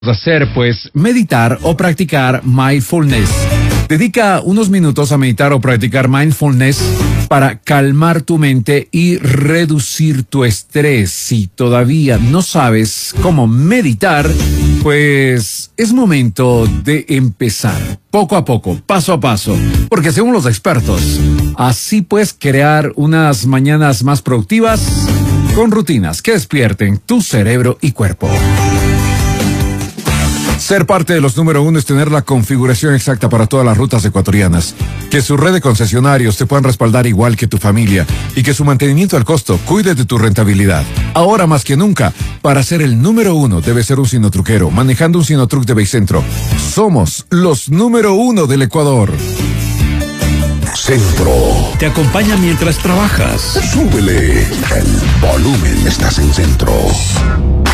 Hacer, pues, meditar o practicar mindfulness. Dedica unos minutos a meditar o practicar mindfulness para calmar tu mente y reducir tu estrés. Si todavía no sabes cómo meditar, pues es momento de empezar poco a poco, paso a paso, porque según los expertos, así puedes crear unas mañanas más productivas con rutinas que despierten tu cerebro y cuerpo. Ser parte de los número uno es tener la configuración exacta para todas las rutas ecuatorianas. Que su red de concesionarios te puedan respaldar igual que tu familia y que su mantenimiento al costo cuide de tu rentabilidad. Ahora más que nunca, para ser el número uno debe ser un sinotruquero, manejando un sinotruc de Beicentro. Somos los número uno del Ecuador. Centro. Te acompaña mientras trabajas. Súbele el volumen, estás en Centro.